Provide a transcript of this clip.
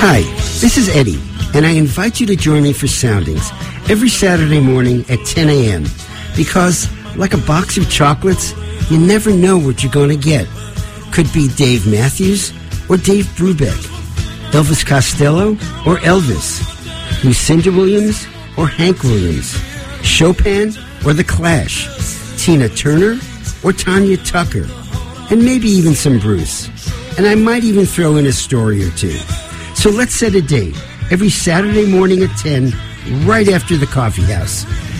Hi, this is Eddie, and I invite you to join me for Soundings every Saturday morning at 10 a.m. Because, like a box of chocolates, you never know what you're going to get. Could be Dave Matthews or Dave Brubeck, Elvis Costello or Elvis, Lucinda Williams or Hank Williams, Chopin or The Clash, Tina Turner or Tanya Tucker, and maybe even some Bruce. And I might even throw in a story or two. So let's set a date every Saturday morning at 10, right after the Coffee House.